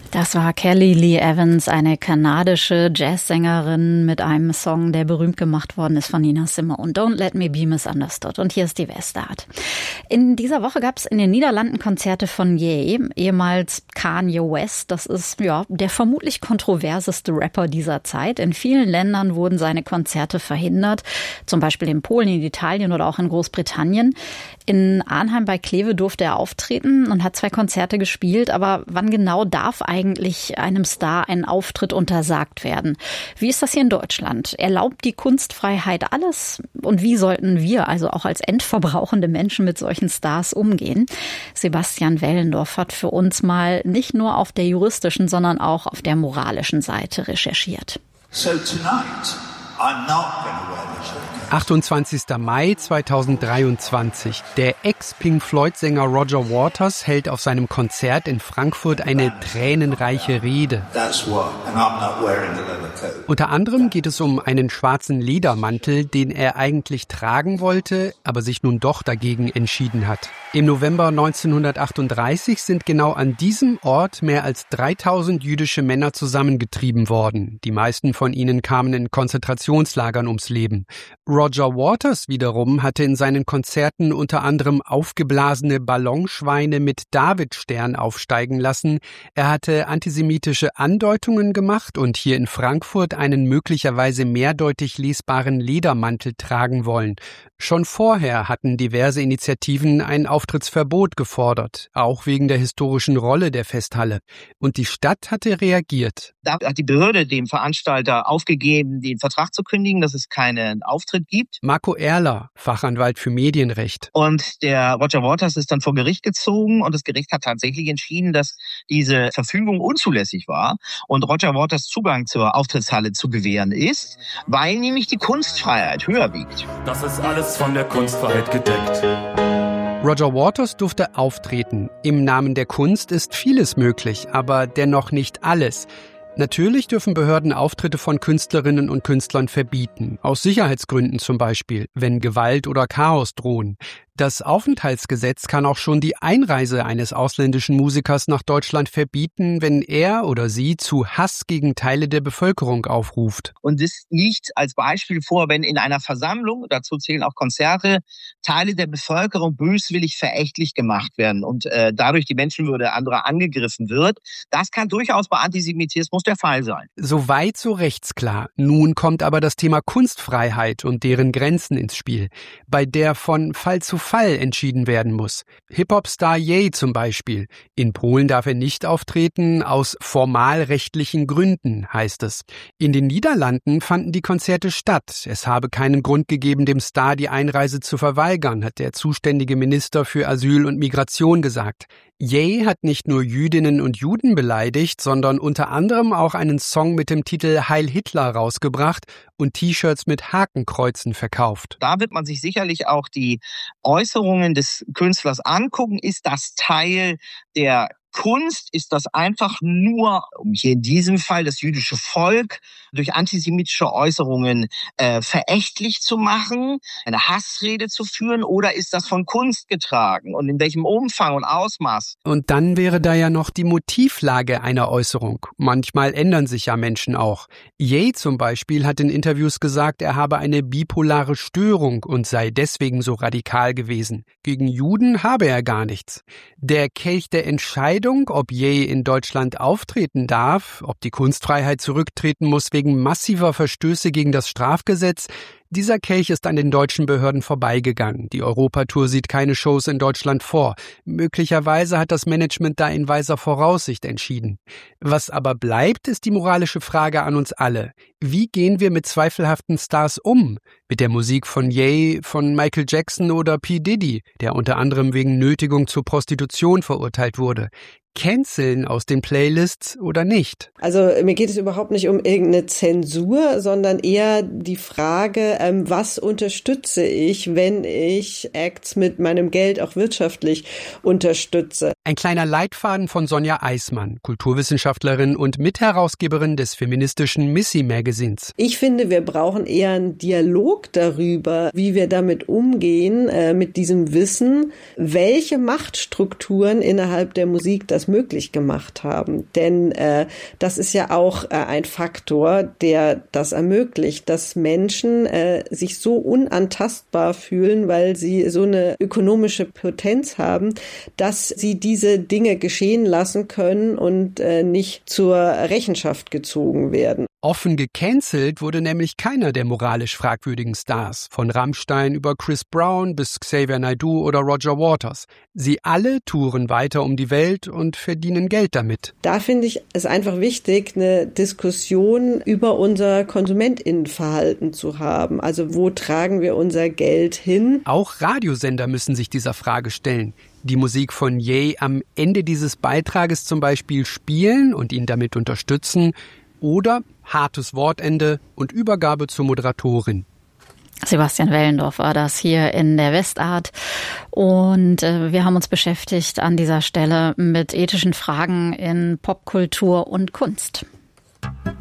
Das war Kelly Lee Evans, eine kanadische Jazzsängerin mit einem Song, der berühmt gemacht worden ist von Nina Simone. Don't Let Me Be Misunderstood. Und hier ist die Westart. In dieser Woche gab es in den Niederlanden Konzerte von Ye, ehemals Kanye West. Das ist der vermutlich kontroverseste Rapper dieser Zeit. In vielen Ländern wurden seine Konzerte verhindert, zum Beispiel in Polen, in Italien oder auch in Großbritannien. In Arnheim bei Kleve durfte er auftreten und hat 2 Konzerte gespielt. Aber wann genau darf eigentlich einem Star ein Auftritt untersagt werden? Wie ist das hier in Deutschland? Erlaubt die Kunstfreiheit alles? Und wie sollten wir, also auch als endverbrauchende Menschen, mit solchen Stars umgehen? Sebastian Wellendorf hat für uns mal nicht nur auf der juristischen, sondern auch auf der moralischen Seite recherchiert. So tonight, I'm not going to wear this. 28. Mai 2023. Der Ex-Pink-Floyd-Sänger Roger Waters hält auf seinem Konzert in Frankfurt eine tränenreiche Rede. Unter anderem geht es um einen schwarzen Ledermantel, den er eigentlich tragen wollte, aber sich nun doch dagegen entschieden hat. Im November 1938 sind genau an diesem Ort mehr als 3000 jüdische Männer zusammengetrieben worden. Die meisten von ihnen kamen in Konzentrationslagern ums Leben. Roger Waters wiederum hatte in seinen Konzerten unter anderem aufgeblasene Ballonschweine mit Davidstern aufsteigen lassen. Er hatte antisemitische Andeutungen gemacht und hier in Frankfurt einen möglicherweise mehrdeutig lesbaren Ledermantel tragen wollen. Schon vorher hatten diverse Initiativen ein Auftrittsverbot gefordert, auch wegen der historischen Rolle der Festhalle. Und die Stadt hatte reagiert. Da hat die Behörde dem Veranstalter aufgegeben, den Vertrag zu kündigen, dass es keinen Auftritt gibt. Marco Erler, Fachanwalt für Medienrecht. Und der Roger Waters ist dann vor Gericht gezogen und das Gericht hat tatsächlich entschieden, dass diese Verfügung unzulässig war und Roger Waters Zugang zur Auftrittshalle zu gewähren ist, weil nämlich die Kunstfreiheit höher wiegt. Das ist alles von der Kunstfreiheit gedeckt. Roger Waters durfte auftreten. Im Namen der Kunst ist vieles möglich, aber dennoch nicht alles. Natürlich dürfen Behörden Auftritte von Künstlerinnen und Künstlern verbieten, aus Sicherheitsgründen zum Beispiel, wenn Gewalt oder Chaos drohen. Das Aufenthaltsgesetz kann auch schon die Einreise eines ausländischen Musikers nach Deutschland verbieten, wenn er oder sie zu Hass gegen Teile der Bevölkerung aufruft. Und das liegt als Beispiel vor, wenn in einer Versammlung, dazu zählen auch Konzerte, Teile der Bevölkerung böswillig verächtlich gemacht werden und dadurch die Menschenwürde anderer angegriffen wird. Das kann durchaus bei Antisemitismus der Fall sein. Soweit so rechtsklar. Nun kommt aber das Thema Kunstfreiheit und deren Grenzen ins Spiel, bei der von Fall zu Fall entschieden werden muss. Hip-Hop-Star Ye zum Beispiel. In Polen darf er nicht auftreten, aus formalrechtlichen Gründen, heißt es. In den Niederlanden fanden die Konzerte statt. Es habe keinen Grund gegeben, dem Star die Einreise zu verweigern, hat der zuständige Minister für Asyl und Migration gesagt. Ye hat nicht nur Jüdinnen und Juden beleidigt, sondern unter anderem auch einen Song mit dem Titel Heil Hitler rausgebracht und T-Shirts mit Hakenkreuzen verkauft. Da wird man sich sicherlich auch die Äußerungen des Künstlers angucken. Ist das Teil der Kunst? Ist das einfach nur, um hier in diesem Fall das jüdische Volk durch antisemitische Äußerungen verächtlich zu machen, eine Hassrede zu führen, oder ist das von Kunst getragen und in welchem Umfang und Ausmaß? Und dann wäre da ja noch die Motivlage einer Äußerung. Manchmal ändern sich ja Menschen auch. Ye zum Beispiel hat in Interviews gesagt, er habe eine bipolare Störung und sei deswegen so radikal gewesen. Gegen Juden habe er gar nichts. Der Kelch der Entscheidung, ob Ye in Deutschland auftreten darf, ob die Kunstfreiheit zurücktreten muss wegen massiver Verstöße gegen das Strafgesetz, dieser Kelch ist an den deutschen Behörden vorbeigegangen. Die Europatour sieht keine Shows in Deutschland vor. Möglicherweise hat das Management da in weiser Voraussicht entschieden. Was aber bleibt, ist die moralische Frage an uns alle. Wie gehen wir mit zweifelhaften Stars um? Mit der Musik von Ye, von Michael Jackson oder P. Diddy, der unter anderem wegen Nötigung zur Prostitution verurteilt wurde. Canceln aus den Playlists oder nicht? Also mir geht es überhaupt nicht um irgendeine Zensur, sondern eher die Frage, was unterstütze ich, wenn ich Acts mit meinem Geld auch wirtschaftlich unterstütze. Ein kleiner Leitfaden von Sonja Eismann, Kulturwissenschaftlerin und Mitherausgeberin des feministischen Missy Magazins. Ich finde, wir brauchen eher einen Dialog darüber, wie wir damit umgehen, mit diesem Wissen, welche Machtstrukturen innerhalb der Musik das das möglich gemacht haben. Denn das ist ja auch ein Faktor, der das ermöglicht, dass Menschen sich so unantastbar fühlen, weil sie so eine ökonomische Potenz haben, dass sie diese Dinge geschehen lassen können und nicht zur Rechenschaft gezogen werden. Offen gecancelt wurde nämlich keiner der moralisch fragwürdigen Stars, von Rammstein über Chris Brown bis Xavier Naidoo oder Roger Waters. Sie alle touren weiter um die Welt und verdienen Geld damit. Da finde ich es einfach wichtig, eine Diskussion über unser KonsumentInnenverhalten zu haben. Also wo tragen wir unser Geld hin? Auch Radiosender müssen sich dieser Frage stellen. Die Musik von Ye am Ende dieses Beitrages zum Beispiel spielen und ihn damit unterstützen oder hartes Wortende und Übergabe zur Moderatorin. Sebastian Wellendorf war das hier in der Westart und wir haben uns beschäftigt an dieser Stelle mit ethischen Fragen in Popkultur und Kunst.